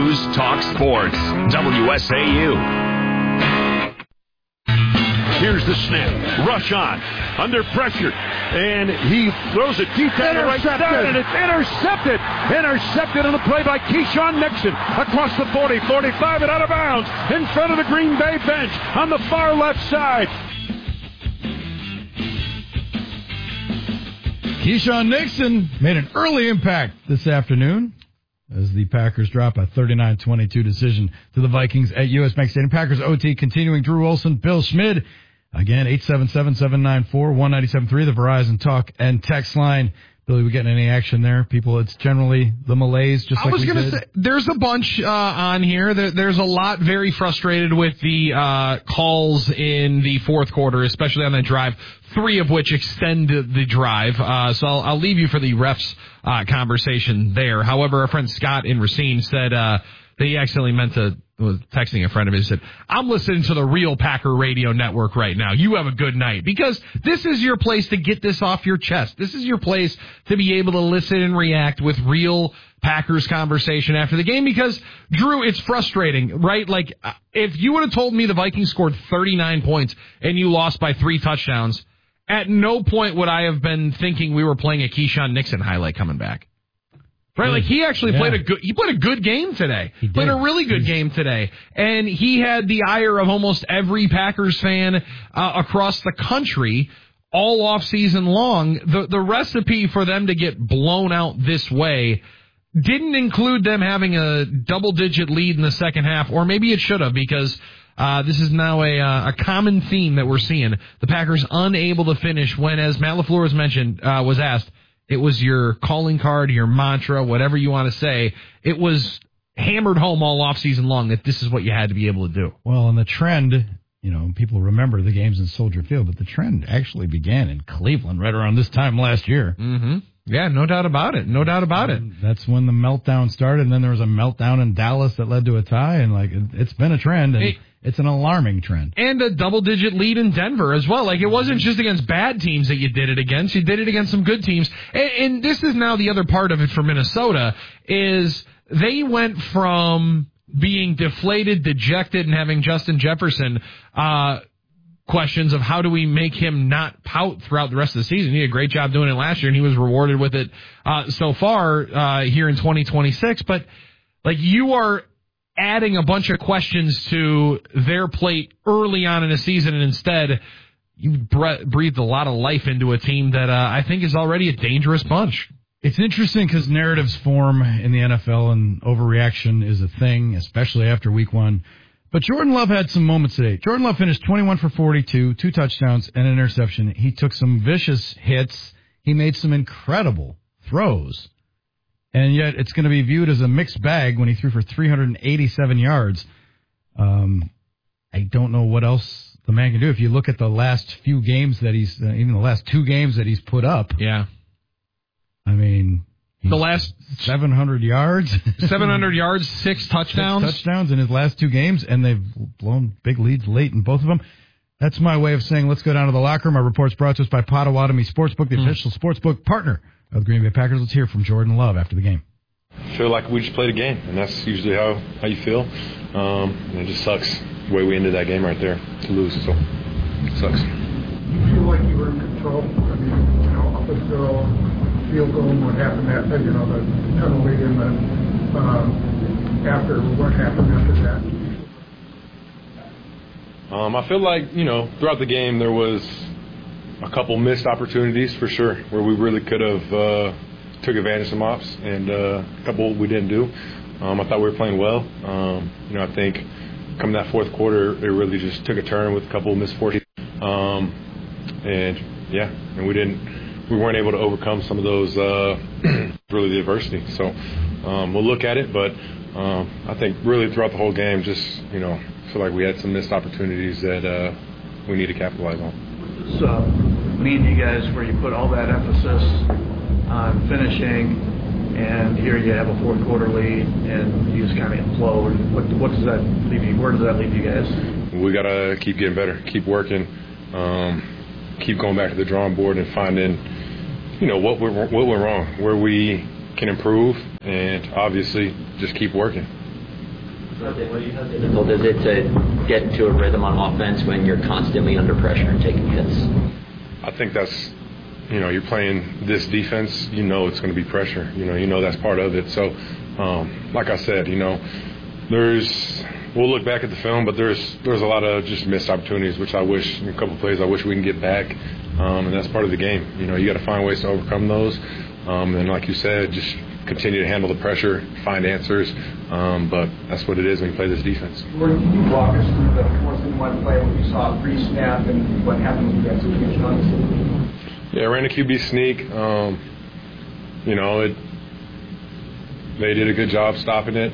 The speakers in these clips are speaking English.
News Talk Sports, WSAU. Here's the snap. Rush on. Under pressure. And he throws it deep down the right side, and it's intercepted. Intercepted on the play by Keyshawn Nixon. Across the 40, 45, and out of bounds. In front of the Green Bay bench on the far left side. Keyshawn Nixon made an early impact this afternoon as the Packers drop a 39-22 decision to the Vikings at U.S. Bank Stadium. Packers OT continuing. Drew Olson, Bill Schmid. Again, 877-794-1973, the Verizon talk and text line. Billy, we getting any action there? People, it's generally the malaise, just like we did. I was going to say, there's a bunch on here. There's a lot very frustrated with the calls in the fourth quarter, especially on that drive, 3 of which extend the drive. So I'll leave you for the refs conversation there. However, our friend Scott in Racine said that he accidentally meant to, was texting a friend of his, said, I'm listening to the real Packer radio network right now. You have a good night. Because this is your place to get this off your chest. This is your place to be able to listen and react with real Packers conversation after the game. Because, Drew, it's frustrating, right? Like, if you would have told me the Vikings scored 39 points and you lost by 3 touchdowns, at no point would I have been thinking we were playing a Keyshawn Nixon highlight coming back. Right, like he actually played a good game today. He played a really good game today, and he had the ire of almost every Packers fan across the country all off season long. The recipe for them to get blown out this way didn't include them having a double-digit lead in the second half, or maybe it should have, because this is now a common theme that we're seeing. The Packers unable to finish when, as Matt LaFleur was mentioned, was asked, it was your calling card, your mantra, whatever you want to say. It was hammered home all offseason long that this is what you had to be able to do. Well, and the trend, you know, people remember the games in Soldier Field, but the trend actually began in Cleveland right around this time last year. Mm-hmm. Yeah, no doubt about it. No doubt about it. That's when the meltdown started, and then there was a meltdown in Dallas that led to a tie, and like it's been a trend. And it's an alarming trend. And a double-digit lead in Denver as well. Like, it wasn't just against bad teams that you did it against. You did it against some good teams. And this is now the other part of it for Minnesota, is they went from being deflated, dejected, and having Justin Jefferson questions of how do we make him not pout throughout the rest of the season. He did a great job doing it last year, and he was rewarded with it so far here in 2026. But, like, you are adding a bunch of questions to their plate early on in the season, and instead you breathed a lot of life into a team that I think is already a dangerous bunch. It's interesting because narratives form in the NFL, and overreaction is a thing, especially after week 1. But Jordan Love had some moments today. Jordan Love finished 21 for 42, 2 touchdowns, and an interception. He took some vicious hits. He made some incredible throws. And yet it's going to be viewed as a mixed bag when he threw for 387 yards. I don't know what else the man can do. If you look at the last few games that he's, even the last 2 games that he's put up. Yeah. I mean, the last 700 yards. 700 yards, 6 touchdowns. 6 touchdowns in his last 2 games, and they've blown big leads late in both of them. That's my way of saying let's go down to the locker room. Our report's brought to us by Potawatomi Sportsbook, the official sportsbook partner of the Green Bay Packers. Let's hear from Jordan Love after the game. I feel like we just played a game, and that's usually how you feel. And it just sucks the way we ended that game right there to lose, so it sucks. You feel like you were in control? I mean, you know, up until field goal and what happened after, you know, the penalty and then after, what happened after that? I feel like, you know, throughout the game there was a couple missed opportunities for sure where we really could have took advantage of some ops, and a couple we didn't do. I thought we were playing well. You know, I think coming that fourth quarter, it really just took a turn with a couple of missed 40. And we weren't able to overcome some of those, really the adversity. So we'll look at it, but I think really throughout the whole game, just, you know, I feel like we had some missed opportunities that we need to capitalize on. What does mean to you guys where you put all that emphasis on finishing, and here you have a fourth quarter lead and you just kind of implode? What does that leave you? Where does that leave you guys? We got to keep getting better, keep working, keep going back to the drawing board and finding, you know, what went wrong, where we can improve, and obviously just keep working. difficult is it to get into a rhythm on offense when you're constantly under pressure and taking hits? I think that's, you're playing this defense, it's going to be pressure. You know that's part of it. So, like I said, we'll look back at the film, but there's a lot of just missed opportunities, which I wish, a couple of plays I wish we can get back, and that's part of the game. You got to find ways to overcome those, and like you said, just continue to handle the pressure, find answers, but that's what it is when you play this defense. Gordon, can you walk us through the 4th-and-1 play when you saw pre-snap and what happened with the execution on this? Yeah, I ran a QB sneak. They did a good job stopping it.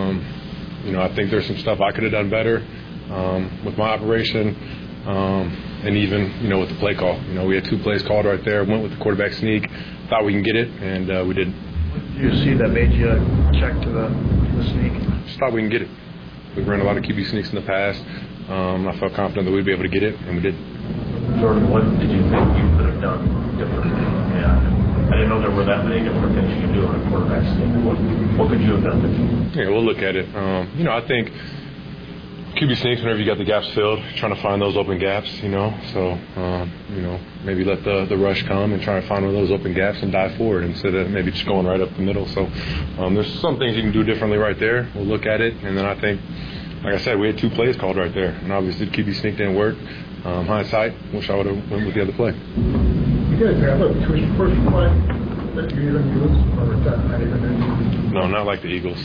I think there's some stuff I could have done better with my operation, and even, with the play call. We had 2 plays called right there, went with the quarterback sneak, thought we can get it, and we didn't. Do you see that made you check to the sneak? Just thought we can get it. We've run a lot of QB sneaks in the past. I felt confident that we'd be able to get it, and we did. Jordan, what did you think you could have done differently? Yeah. I didn't know there were that many different things you could do on a quarterback sneak. What could you have done differently? Yeah, we'll look at it. I think QB sneaks, whenever you got the gaps filled, trying to find those open gaps, So, maybe let the rush come and try to find one of those open gaps and dive forward instead of maybe just going right up the middle. So, there's some things you can do differently right there. We'll look at it, and then I think, like I said, we had 2 plays called right there, and obviously the QB sneak didn't work. Hindsight, wish I would have went with the other play. You guys have a push play that you even use, or is that not even in? No, not like the Eagles.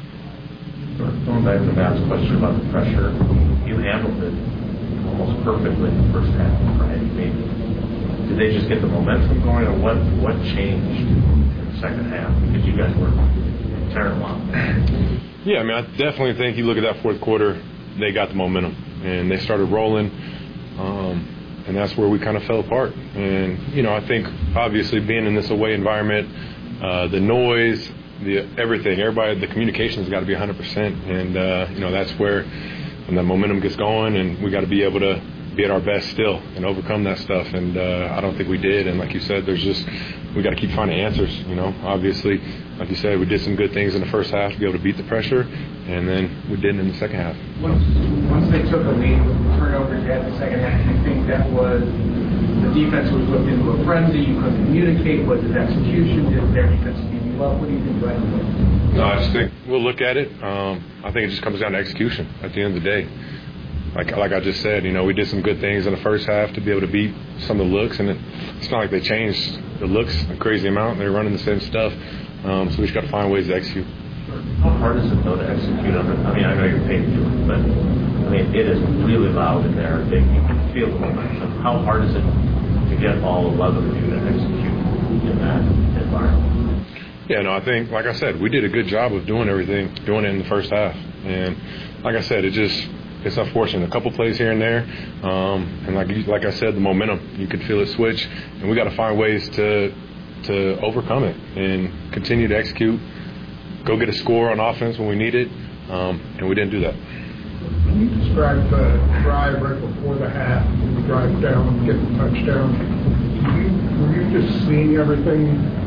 Going back to Matt's question about the pressure, you handled it almost perfectly in the first half, right? Did they just get the momentum going, or what changed in the second half? Because you guys were tearing them up. Yeah, I definitely think you look at that 4th quarter, they got the momentum, and they started rolling. And that's where we kind of fell apart. And, I think obviously being in this away environment, the noise, everybody, the communication's got to be 100%. And, that's where when the momentum gets going, and we got to be able to be at our best still and overcome that stuff. And I don't think we did. And like you said, we got to keep finding answers, Obviously, like you said, we did some good things in the first half to be able to beat the pressure, and then we didn't in the second half. Once they took a lead with turnovers at the second half, do you think that was the defense was whipped into a frenzy? You couldn't communicate? Was it execution? Did their defense beat you up? What do you think about it? No, I just think we'll look at it. I think it just comes down to execution at the end of the day. Like I just said, we did some good things in the first half to be able to beat some of the looks, and it's not like they changed the looks a crazy amount. They're running the same stuff, so we just got to find ways to execute. How hard is it, though, to execute on it? I know you're paid to do it, but, it is really loud in there. You can feel the momentum. How hard is it to get all 11 of you to execute in that environment? Yeah, no, I think, like I said, we did a good job of doing it in the first half. And like I said, it's unfortunate. A couple plays here and there, and like I said, the momentum, you could feel it switch, and we got to find ways to overcome it and continue to execute, go get a score on offense when we need it, and we didn't do that. Can you describe the drive right before the half, the drive down and get the touchdown? Were you just seeing everything,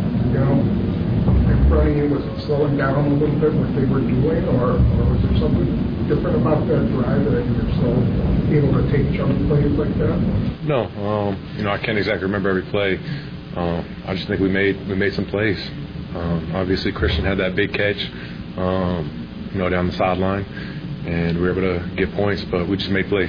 in front of you? Was it slowing down a little bit what they were doing, or was there something different about that drive that you're so able to take chunk plays like that? No, I can't exactly remember every play. I just think we made some plays. Obviously, Christian had that big catch, down the sideline, and we were able to get points, but we just made plays.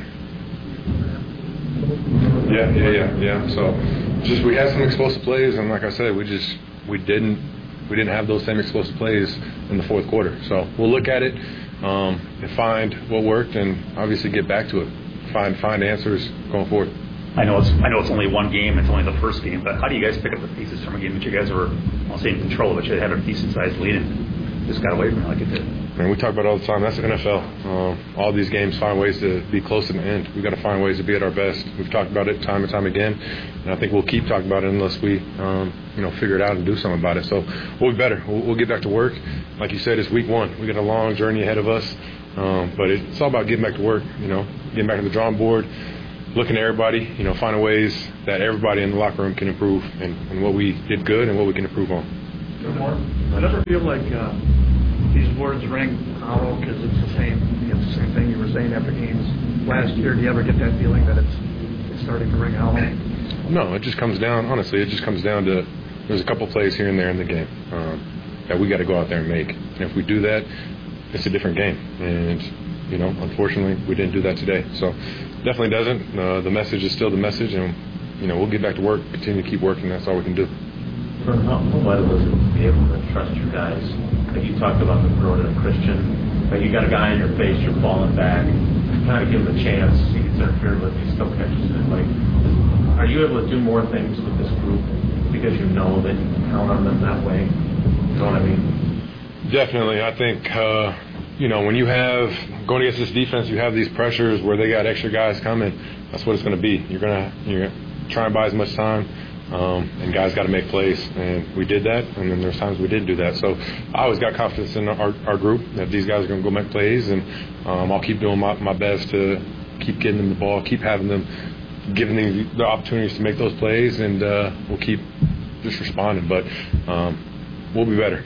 Yeah. So, we had some explosive plays, and like I said, we didn't have those same explosive plays in the 4th quarter. So we'll look at it and find what worked, and obviously get back to it. Find answers going forward. I know it's only one game. It's only the first game. But how do you guys pick up the pieces from a game that you guys were, I'll say, in control, but you had a decent-sized lead and just got away from it like it did? Man, we talk about it all the time. That's the NFL. All these games find ways to be close in the end. We've got to find ways to be at our best. We've talked about it time and time again, and I think we'll keep talking about it unless we, figure it out and do something about it. So we'll be better. We'll get back to work. Like you said, it's week 1. We got a long journey ahead of us, but it's all about getting back to work. Getting back to the drawing board, looking at everybody. Finding ways that everybody in the locker room can improve, and what we did good and what we can improve on. I never feel like these words ring hollow because it's the same thing you were saying after games last year. Do you ever get that feeling that it's starting to ring hollow? No, it just comes down, honestly, to there's a couple plays here and there in the game that we got to go out there and make. And if we do that, it's a different game. And, unfortunately, we didn't do that today. So definitely doesn't. The message is still the message, and, we'll get back to work, continue to keep working. That's all we can do. How vital is it to be able to trust your guys? Like you talked about the Broden and Christian, but you got a guy in your face, you're falling back, kind of give him a chance. He gets interfered with, he still catches it. Like, are you able to do more things with this group because you know that you can count on them that way? You know what I mean? Definitely. I think, when you have, going against this defense, you have these pressures where they got extra guys coming. That's what it's going to be. You're going to try and buy as much time, and guys got to make plays. And we did that, and then there's times we didn't do that. So I always got confidence in our group that these guys are going to go make plays, and I'll keep doing my best to keep getting them the ball, keep having them, giving them the opportunities to make those plays, and we'll keep just responding. But we'll be better.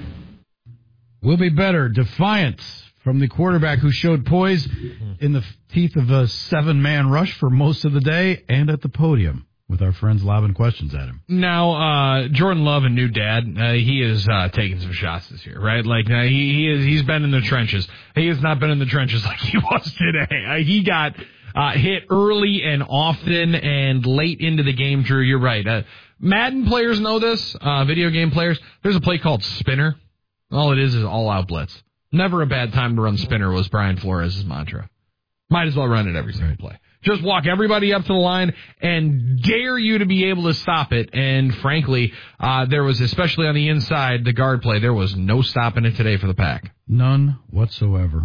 We'll be better. Defiance from the quarterback who showed poise in the teeth of a 7-man rush for most of the day and at the podium with our friends lobbing questions at him. Now, Jordan Love, a new dad, he is taking some shots this year, right? Like, he's been in the trenches. He has not been in the trenches like he was today. He got hit early and often and late into the game, Drew. You're right. Madden players know this, video game players. There's a play called Spinner. All it is all-out blitz. Never a bad time to run Spinner was Brian Flores' mantra. Might as well run it every single play. Just walk everybody up to the line and dare you to be able to stop it. And frankly, there was, especially on the inside, the guard play, there was no stopping it today for the Pack. None whatsoever.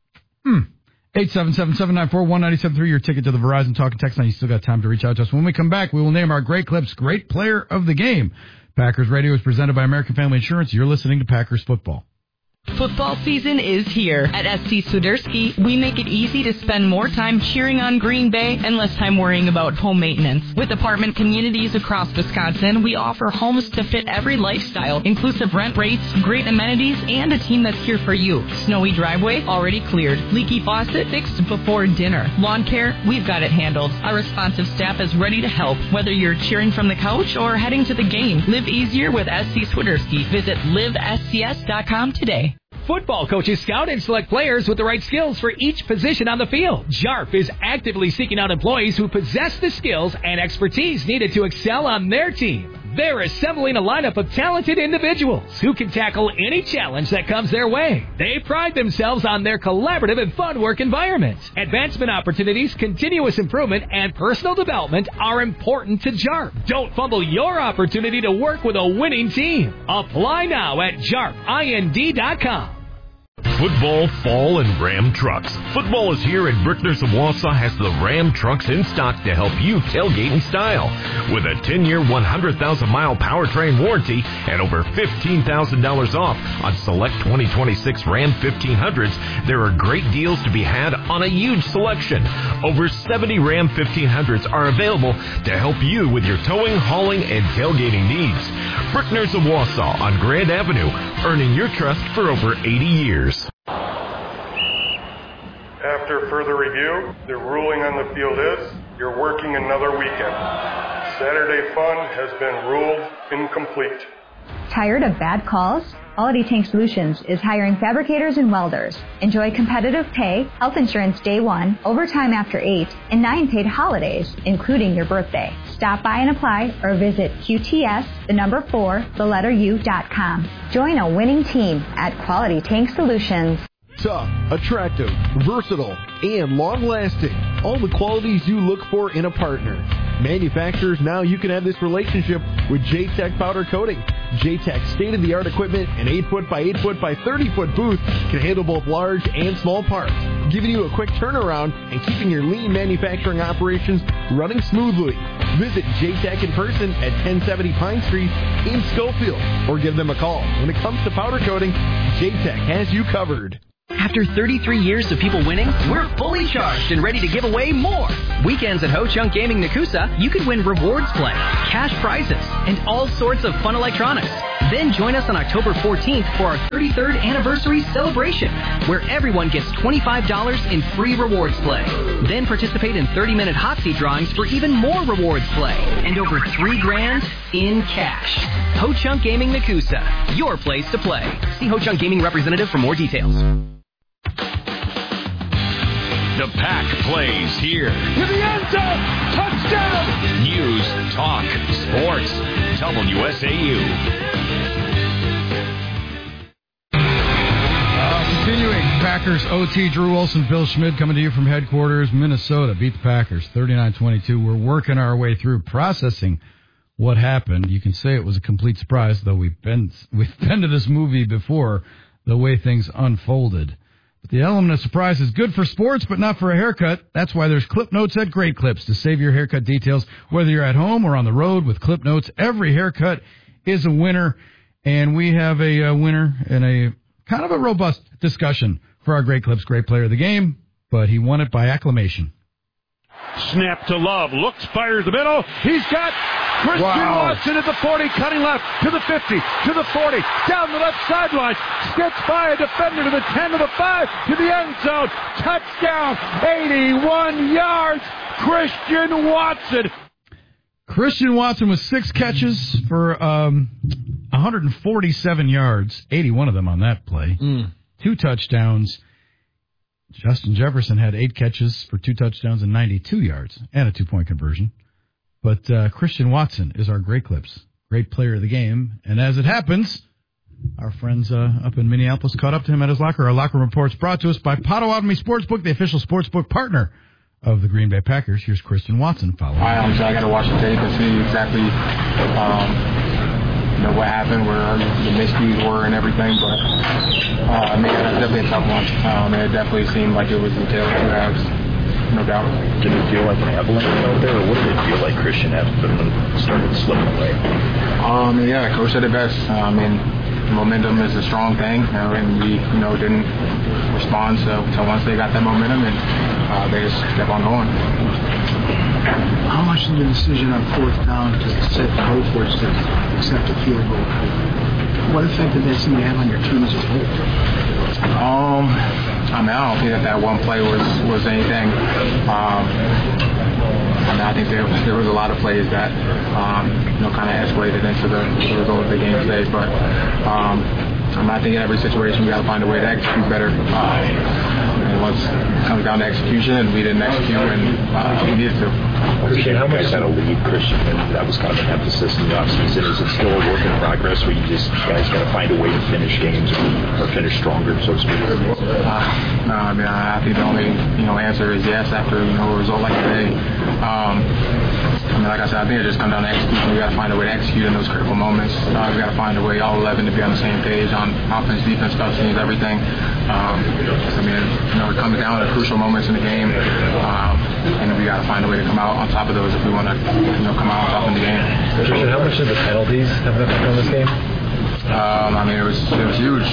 877-794-1973, your ticket to the Verizon Talk and Text line. You still got time to reach out to us. When we come back, we will name our Great Clips Great Player of the Game. Packers Radio is presented by American Family Insurance. You're listening to Packers Football. Football season is here. At SC Swiderski, we make it easy to spend more time cheering on Green Bay and less time worrying about home maintenance. With apartment communities across Wisconsin, we offer homes to fit every lifestyle, inclusive rent rates, great amenities, and a team that's here for you. Snowy driveway already cleared. Leaky faucet fixed before dinner. Lawn care, we've got it handled. Our responsive staff is ready to help. Whether you're cheering from the couch or heading to the game, live easier with SC Swiderski. Visit livescs.com today. Football coaches scout and select players with the right skills for each position on the field. JARP is actively seeking out employees who possess the skills and expertise needed to excel on their team. They're assembling a lineup of talented individuals who can tackle any challenge that comes their way. They pride themselves on their collaborative and fun work environment. Advancement opportunities, continuous improvement, and personal development are important to JARP. Don't fumble your opportunity to work with a winning team. Apply now at JARPIND.com. Football, fall, and Ram trucks. Football is here, and Brickner's of Wausau has the Ram trucks in stock to help you tailgate in style. With a 10-year, 100,000-mile powertrain warranty and over $15,000 off on select 2026 Ram 1500s, there are great deals to be had on a huge selection. Over 70 Ram 1500s are available to help you with your towing, hauling, and tailgating needs. Brickner's of Wausau on Grand Avenue, earning your trust for over 80 years. After further review, the ruling on the field is you're working another weekend. Saturday fun has been ruled incomplete. Tired of bad calls? Quality Tank Solutions is hiring fabricators and welders. Enjoy competitive pay, health insurance day one, overtime after 8, and 9 paid holidays, including your birthday. Stop by and apply or visit QTS4u.com. Join a winning team at Quality Tank Solutions. Tough, attractive, versatile, and long-lasting. All the qualities you look for in a partner. Manufacturers, now you can have this relationship with J-Tech Powder Coating. J-Tech's state-of-the-art equipment and 8-foot by 8-foot by 30-foot booth can handle both large and small parts, giving you a quick turnaround and keeping your lean manufacturing operations running smoothly. Visit J-Tech in person at 1070 Pine Street in Schofield, or give them a call. When it comes to powder coating, J-Tech has you covered. After 33 years of people winning, we're fully charged and ready to give away more. Weekends at Ho Chunk Gaming Nakusa, you could win rewards play, cash prizes, and all sorts of fun electronics. Then join us on October 14th for our 33rd anniversary celebration, where everyone gets $25 in free rewards play. Then participate in 30-minute hot seat drawings for even more rewards play and over $3,000 in cash. Ho Chunk Gaming Nakusa, your place to play. See Ho Chunk Gaming representative for more details. The Pack plays here. To the end zone. Touchdown. News, talk, sports. WSAU. Continuing, Packers OT, Drew Wilson, Phil Schmid coming to you from headquarters, Minnesota. Beat the Packers 39-22. We're working our way through processing what happened. You can say it was a complete surprise, though we've been to this movie before, the way things unfolded. But the element of surprise is good for sports, but not for a haircut. That's why there's Clip Notes at Great Clips to save your haircut details. Whether you're at home or on the road with Clip Notes, every haircut is a winner. And we have a winner in a kind of a robust discussion for our Great Clips Great Player of the Game, but he won it by acclamation. Snap to Love. Looks, fires the middle. He's got Christian Watson at the 40, cutting left to the 50, to the 40, down the left sideline. Skips by a defender to the 10, to the 5, to the end zone. Touchdown, 81 yards. Christian Watson. Christian Watson with 6 catches for 147 yards, 81 of them on that play. 2 touchdowns. Justin Jefferson had 8 catches for 2 touchdowns and 92 yards and a 2-point conversion. But Christian Watson is our Great Clips Great Player of the Game. And as it happens, our friends up in Minneapolis caught up to him at his locker. Our locker report's brought to us by Potawatomi Sportsbook, the official sportsbook partner of the Green Bay Packers. Here's Christian Watson following. So I got to watch the tape and see exactly what happened, where the miscues were and everything. But man, that's definitely a tough one. It definitely seemed like it was the tail of 2 halves. No doubt. Did it feel like an avalanche out there, or what did it feel like Christian started slipping away? Yeah, Coach said it best. Momentum is a strong thing, and we, didn't respond. So once they got that momentum, and they just kept on going. How much of the decision on 4th down to set the goal for us to accept a field goal? What effect did that seem to have on your team as a whole? I don't think that one play was anything. I think there was a lot of plays that kind of escalated into the result of the game today. But I think in every situation we got to find a way to execute better. And once it comes down to execution, and we didn't execute, and we needed to. Christian, how much is that a lead, Christian? And that was kind of an emphasis in the offseason. Is it still a work in progress where you guys got to find a way to finish games or finish stronger, so to speak? I think the only answer is yes after a result like today. Like I said, I think it just comes down to execution. We got to find a way to execute in those critical moments. We got to find a way, all 11, to be on the same page on offense, defense, special teams, everything. It comes down to crucial moments in the game, and we got to find a way to come out on top of those if we want to, come out on top in the game. Christian, how much did the penalties have an effect on this game? It was huge.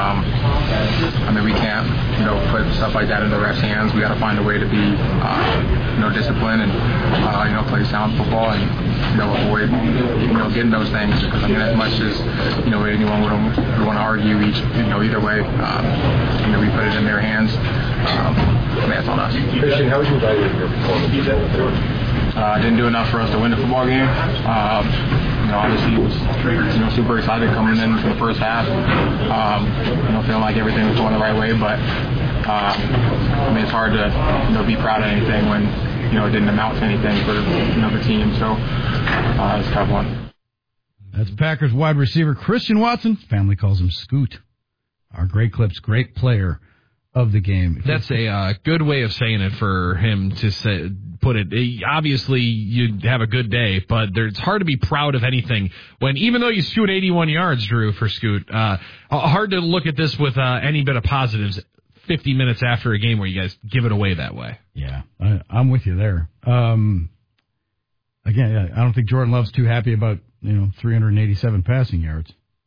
We can't, put stuff like that in the refs' hands. We got to find a way to be, disciplined and, play sound football and, avoid, getting those things. Because as much as, anyone would want to argue either way, we put it in their hands. That's on us. Christian, how would you evaluate your performance in the third? Didn't do enough for us to win the football game. Obviously, it was super excited coming in for the first half. Feeling like everything was going the right way, but it's hard to be proud of anything when it didn't amount to anything for the team. So it's a tough one. That's Packers wide receiver Christian Watson. Family calls him Scoot. Our Great Clips Great Player of the Game. That's a good way of saying it for him to put it. Obviously, you have a good day, but it's hard to be proud of anything when, even though you scoot 81 yards, Drew, for Scoot, hard to look at this with any bit of positives 50 minutes after a game where you guys give it away that way. Yeah, I'm with you there. Again, I don't think Jordan Love's too happy about 387 passing yards.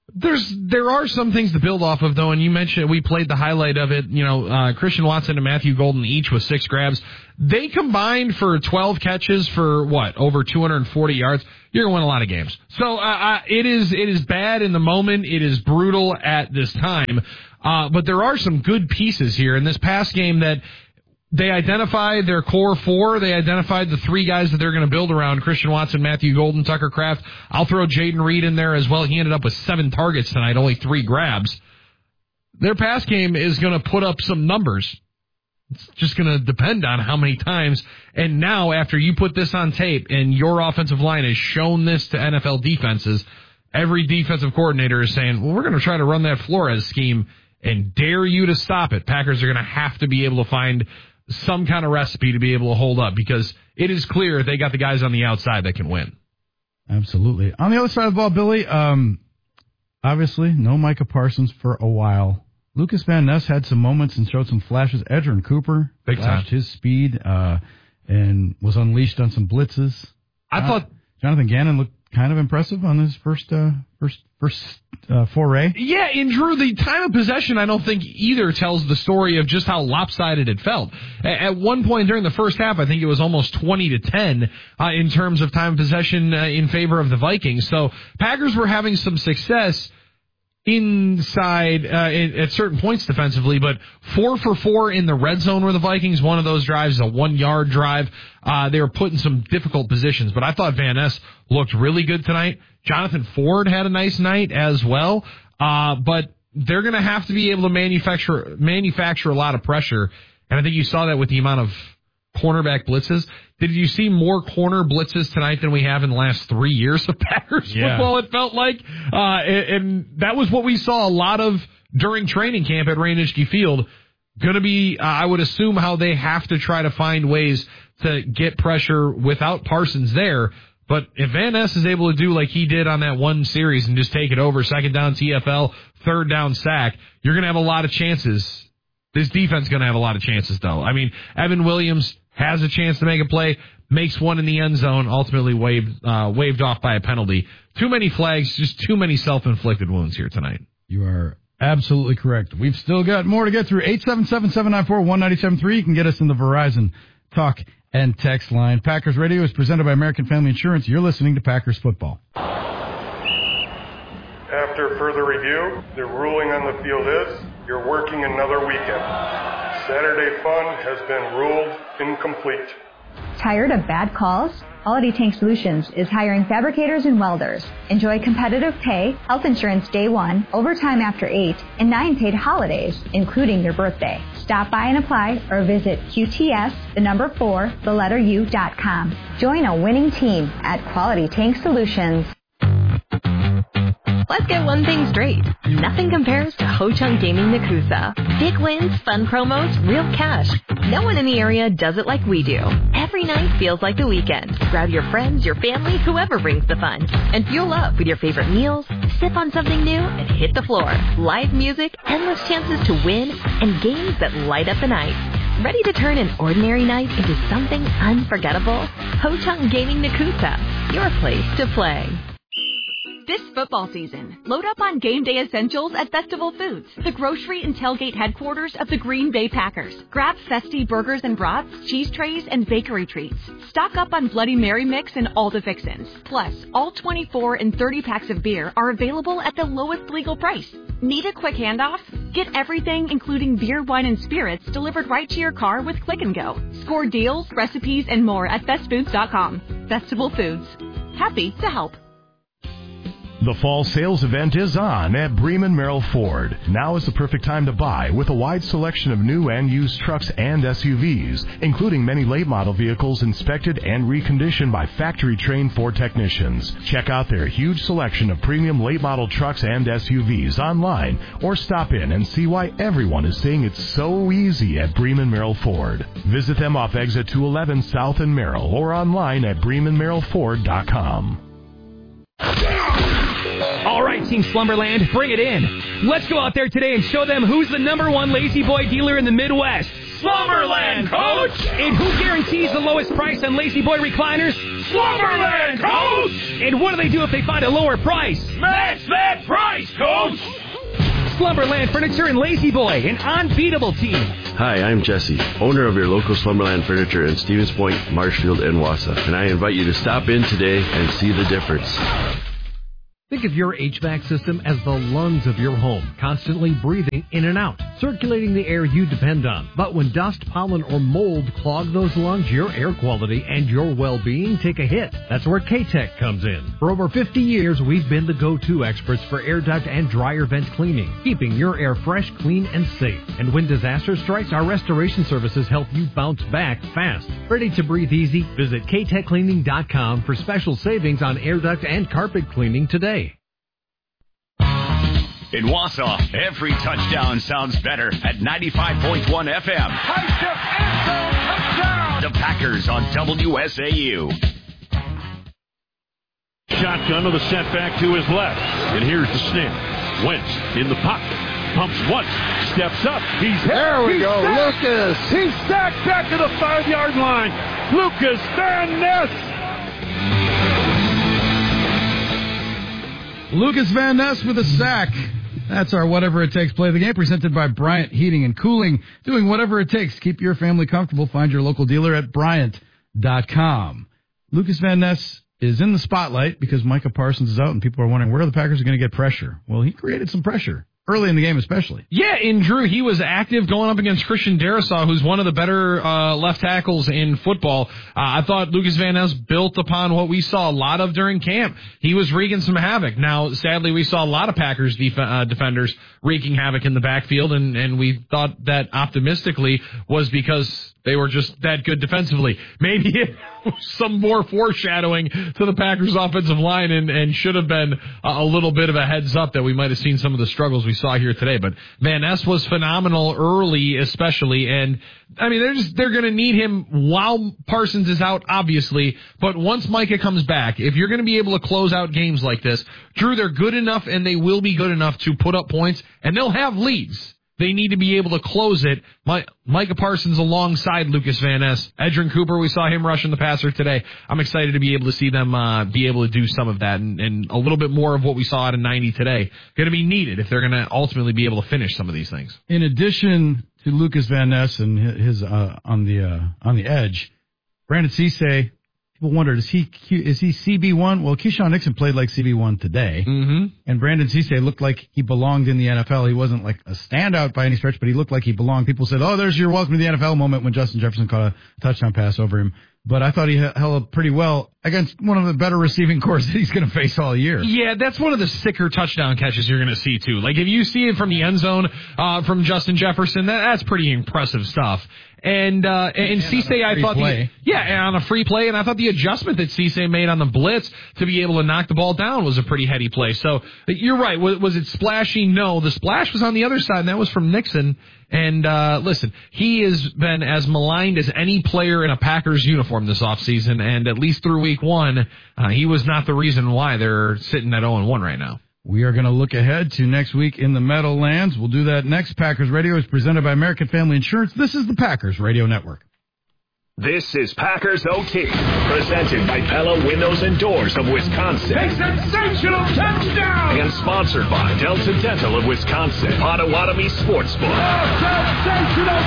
There are some things to build off of, though, and you mentioned we played the highlight of it. Christian Watson and Matthew Golden each with 6 grabs. They combined for 12 catches for, over 240 yards. You're going to win a lot of games. So it is bad in the moment. It is brutal at this time. But there are some good pieces here in this past game that they identified their core 4. They identified the 3 guys that they're going to build around: Christian Watson, Matthew Golden, Tucker Kraft. I'll throw Jaden Reed in there as well. He ended up with 7 targets tonight, only 3 grabs. Their pass game is going to put up some numbers. It's just going to depend on how many times. And now, after you put this on tape and your offensive line has shown this to NFL defenses, every defensive coordinator is saying, well, we're going to try to run that Flores scheme and dare you to stop it. Packers are going to have to be able to find some kind of recipe to be able to hold up, because it is clear they got the guys on the outside that can win. Absolutely. On the other side of the ball, Billy, obviously no Micah Parsons for a while. Lucas Van Ness had some moments and showed some flashes. Edgerrin Cooper flashed his speed and was unleashed on some blitzes. I thought Jonathan Gannon looked kind of impressive on his first foray. Yeah, and Drew, the time of possession, I don't think either tells the story of just how lopsided it felt. At one point during the first half, I think it was almost 20-10 in terms of time of possession in favor of the Vikings. So Packers were having some success inside at certain points defensively, but 4 for 4 in the red zone were the Vikings. One of those drives is a 1-yard drive. They were put in some difficult positions, but I thought Van Ness looked really good tonight. Jonathan Ford had a nice night as well, but they're going to have to be able to manufacture a lot of pressure, and I think you saw that with the amount of cornerback blitzes. Did you see more corner blitzes tonight than we have in the last 3 years of Packers football, it felt like? And that was what we saw a lot of during training camp at Ray-Nitschke Field. Going to be, I would assume, how they have to try to find ways to get pressure without Parsons there. But if Van Ness is able to do like he did on that one series and just take it over, 2nd down TFL, 3rd down sack, you're going to have a lot of chances. This defense is going to have a lot of chances, though. I mean, Evan Williams has a chance to make a play, makes one in the end zone, ultimately waved off by a penalty. Too many flags, just too many self-inflicted wounds here tonight. You are absolutely correct. We've still got more to get through. 877-794-1973. You can get us in the Verizon Talk and Text line. Packers Radio is presented by American Family Insurance. You're listening to Packers Football. After further review, the ruling on the field is you're working another weekend. Saturday fun has been ruled incomplete. Tired of bad calls? Quality Tank Solutions is hiring fabricators and welders. Enjoy competitive pay, health insurance day 1, overtime after 8, and 9 paid holidays, including your birthday. Stop by and apply or visit QTS4u.com. Join a winning team at Quality Tank Solutions. Let's get one thing straight. Nothing compares to Ho Chunk Gaming Nakusa. Big wins, fun promos, real cash. No one in the area does it like we do. Every night feels like the weekend. Grab your friends, your family, whoever brings the fun. And fuel up with your favorite meals, sip on something new, and hit the floor. Live music, endless chances to win, and games that light up the night. Ready to turn an ordinary night into something unforgettable? Ho Chunk Gaming Nakusa, your place to play. This football season, load up on game day essentials at Festival Foods, the grocery and tailgate headquarters of the Green Bay Packers. Grab festy burgers and brats, cheese trays, and bakery treats. Stock up on Bloody Mary mix and all the fixins. Plus, all 24 and 30 packs of beer are available at the lowest legal price. Need a quick handoff? Get everything, including beer, wine, and spirits, delivered right to your car with Click and Go. Score deals, recipes, and more at bestfoods.com. Festival Foods. Happy to help. The fall sales event is on at Bremen Merrill Ford. Now is the perfect time to buy with a wide selection of new and used trucks and SUVs, including many late model vehicles inspected and reconditioned by factory-trained Ford technicians. Check out their huge selection of premium late model trucks and SUVs online or stop in and see why everyone is saying it's so easy at Bremen Merrill Ford. Visit them off exit 211 South in Merrill or online at BremenMerrillFord.com. All right, Team Slumberland, bring it in. Let's go out there today and show them who's the #1 Lazy Boy dealer in the Midwest. Slumberland, Coach! And who guarantees the lowest price on Lazy Boy recliners? Slumberland, Coach! And what do they do if they find a lower price? Match that price, Coach! Slumberland Furniture and Lazy Boy, an unbeatable team. Hi, I'm Jesse, owner of your local Slumberland Furniture in Stevens Point, Marshfield, and Wausau, and I invite you to stop in today and see the difference. Think of your HVAC system as the lungs of your home, constantly breathing in and out, circulating the air you depend on. But when dust, pollen, or mold clog those lungs, your air quality and your well-being take a hit. That's where K-Tech comes in. For over 50 years, we've been the go-to experts for air duct and dryer vent cleaning, keeping your air fresh, clean, and safe. And when disaster strikes, our restoration services help you bounce back fast. Ready to breathe easy? Visit ktechcleaning.com for special savings on air duct and carpet cleaning today. In Wausau, every touchdown sounds better at 95.1 FM. Touchdown! The Packers on WSAU. Shotgun with a setback to his left. And here's the snap. Wentz in the pocket. Pumps once. Steps up. He's hit. There we go. Sacked. Lucas. He's sacked back to the 5-yard line. Lucas Van Ness. Lucas Van Ness with a sack. That's our Whatever It Takes play of the game, presented by Bryant Heating and Cooling. Doing whatever it takes to keep your family comfortable. Find your local dealer at Bryant.com. Lucas Van Ness is in the spotlight because Micah Parsons is out, and people are wondering where the Packers are going to get pressure. Well, he created some pressure. Early in the game, especially. Yeah, and Drew, he was active going up against Christian Darrisaw, who's one of the better left tackles in football. I thought Lucas Van Ness built upon what we saw a lot of during camp. He was wreaking some havoc. Now, sadly, we saw a lot of Packers defenders wreaking havoc in the backfield, and we thought that optimistically was because they were just that good defensively. Maybe it was some more foreshadowing to the Packers offensive line and should have been a little bit of a heads up that we might have seen some of the struggles we saw here today. But Van Ness was phenomenal early, especially. And I mean, they're going to need him while Parsons is out, obviously. But once Micah comes back, if you're going to be able to close out games like this, Drew, they're good enough and they will be good enough to put up points and they'll have leads. They need to be able to close it. Micah Parsons alongside Lucas Van Ness. Edgerrin Cooper, we saw him rushing the passer today. I'm excited to be able to see them be able to do some of that and a little bit more of what we saw out of 90 today. Going to be needed if they're going to ultimately be able to finish some of these things. In addition to Lucas Van Ness and his on the edge, Brandon Cisse. People wondered, is he CB1? Well, Keyshawn Nixon played like CB1 today. Mm-hmm. And Brandon Cisse looked like he belonged in the NFL. He wasn't like a standout by any stretch, but he looked like he belonged. People said, oh, there's your welcome to the NFL moment when Justin Jefferson caught a touchdown pass over him. But I thought he held up pretty well against one of the better receiving corps that he's going to face all year. Yeah, that's one of the sicker touchdown catches you're going to see, too. Like, if you see it from the end zone from Justin Jefferson, that's pretty impressive stuff. And Cisse, I thought, on a free play, and I thought the adjustment that Cisse made on the blitz to be able to knock the ball down was a pretty heady play. So you're right. Was it splashy? No, the splash was on the other side, and that was from Nixon. And listen, he has been as maligned as any player in a Packers uniform this offseason, and at least through week one, he was not the reason why they're sitting at 0-1 right now. We are going to look ahead to next week in the Meadowlands. We'll do that next. Packers Radio is presented by American Family Insurance. This is the Packers Radio Network. This is Packers OT, presented by Pella Windows and Doors of Wisconsin. A sensational touchdown! And sponsored by Delta Dental of Wisconsin, Potawatomi Sportsbook. Sensational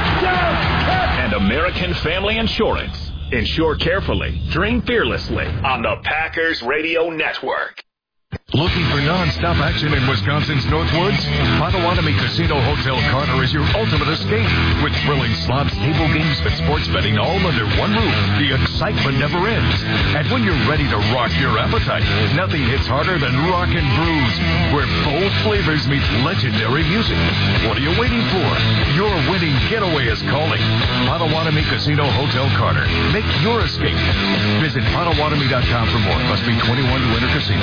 touchdown! And American Family Insurance. Insure carefully, dream fearlessly on the Packers Radio Network. Looking for non-stop action in Wisconsin's Northwoods? Potawatomi Casino Hotel Carter is your ultimate escape. With thrilling slots, table games, and sports betting all under one roof, the excitement never ends. And when you're ready to rock your appetite, nothing hits harder than Rock and Brews, where bold flavors meet legendary music. What are you waiting for? Your winning getaway is calling. Potawatomi Casino Hotel Carter. Make your escape. Visit Potawatomi.com for more. Must be 21 to enter casino.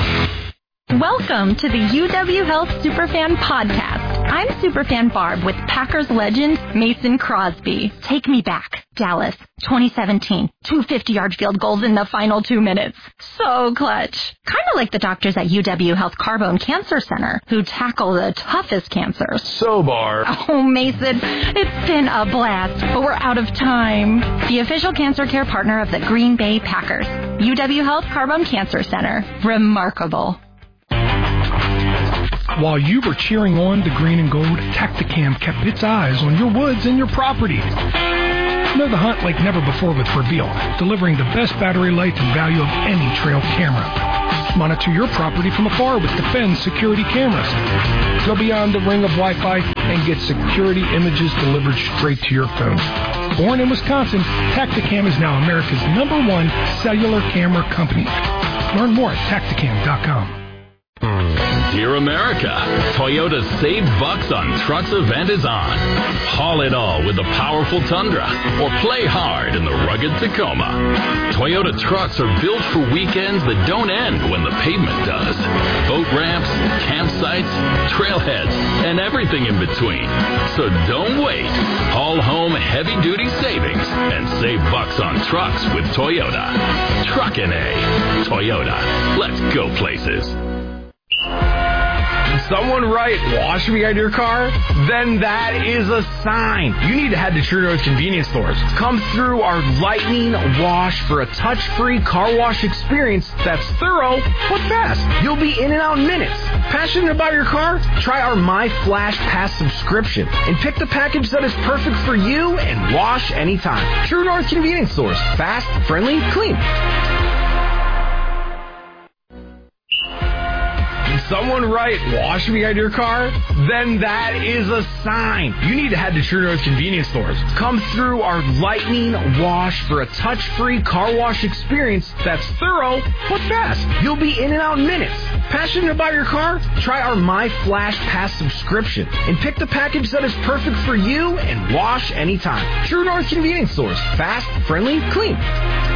Welcome to the UW Health Superfan Podcast. I'm Superfan Barb with Packers legend Mason Crosby. Take me back, Dallas. 2017. 2 50-yard field goals in the final 2 minutes. So clutch. Kind of like the doctors at UW Health Carbone Cancer Center, who tackle the toughest cancers. So, Barb. Oh, Mason, it's been a blast, but we're out of time. The official cancer care partner of the Green Bay Packers. UW Health Carbone Cancer Center. Remarkable. While you were cheering on the green and gold, Tacticam kept its eyes on your woods and your property. Know the hunt like never before with Reveal, delivering the best battery life and value of any trail camera. Monitor your property from afar with Defend security cameras. Go beyond the ring of Wi-Fi and get security images delivered straight to your phone. Born in Wisconsin, Tacticam is now America's #1 cellular camera company. Learn more at Tacticam.com. Dear America, Toyota's Save Bucks on Trucks event is on. Haul it all with the powerful Tundra or play hard in the rugged Tacoma. Toyota trucks are built for weekends that don't end when the pavement does. Boat ramps, campsites, trailheads, and everything in between. So don't wait. Haul home heavy-duty savings and save bucks on trucks with Toyota. Truckin' A. Toyota. Let's go places. Someone write "wash me" on your car? Then that is a sign. You need to head to True North convenience stores. Come through our Lightning Wash for a touch-free car wash experience that's thorough but fast. You'll be in and out in minutes. Passionate about your car? Try our My Flash Pass subscription and pick the package that is perfect for you and wash anytime. True North convenience stores. Fast, friendly, clean. Someone write "wash me" on your car? Then that is a sign. You need to head to True North convenience stores. Come through our Lightning Wash for a touch-free car wash experience that's thorough but fast. You'll be in and out in minutes. Passionate about your car? Try our My Flash Pass subscription and pick the package that is perfect for you and wash anytime. True North convenience stores. Fast, friendly, clean.